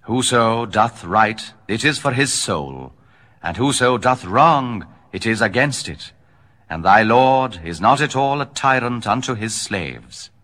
Whoso doth right, it is for his soul, and whoso doth wrong, it is against it. And thy Lord is not at all a tyrant unto his slaves.